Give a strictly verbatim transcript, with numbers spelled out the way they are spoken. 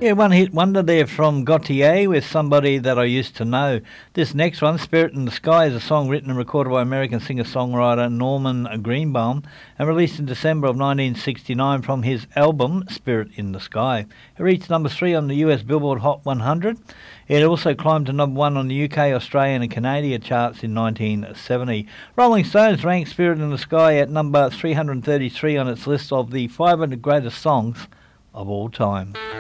Yeah, one hit wonder there from Gautier with Somebody That I Used to Know. This next one, Spirit in the Sky, is a song written and recorded by American singer-songwriter Norman Greenbaum and released in December of nineteen sixty-nine from his album Spirit in the Sky. It reached number three on the U S Billboard Hot one hundred. It also climbed to number one on the U K, Australian and Canadian charts in nineteen seventy. Rolling Stones ranked Spirit in the Sky at number three hundred thirty-three on its list of the five hundred greatest songs of all time.